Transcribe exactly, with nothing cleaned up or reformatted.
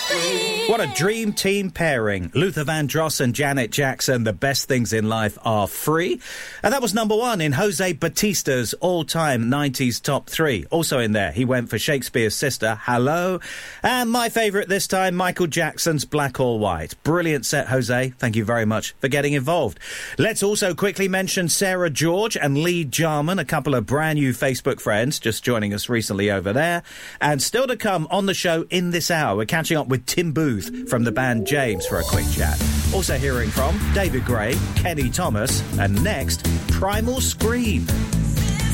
What a dream team pairing. Luther Vandross and Janet Jackson, The Best Things in Life Are Free. And that was number one in Jose Batista's all-time nineties top three. Also in there, he went for Shakespeare's Sister, Hello. And my favourite this time, Michael Jackson's Black or White. Brilliant set, Jose. Thank you very much for getting involved. Let's also quickly mention Sarah George and Lee Jarman, a couple of brand new Facebook friends just joining us recently over there. And still to come on the show in this hour, we're catching up with Tim Booth from the band James for a quick chat. Also hearing from David Gray, Kenny Thomas, and next, Primal Scream.